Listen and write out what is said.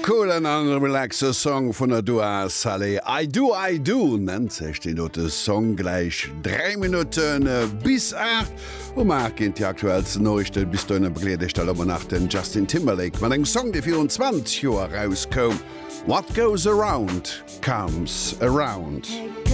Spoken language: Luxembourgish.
coolen an relaxe Song vun der Dua Saleh. I do nennt sech den note Song gleich 3 Minuten bis 8. Markint die aktuellste Neuchte bis du ennne Begledestelle nach den Justin Timberlake. Man eng Song de 24 Joer rauskom. What goes around comes around.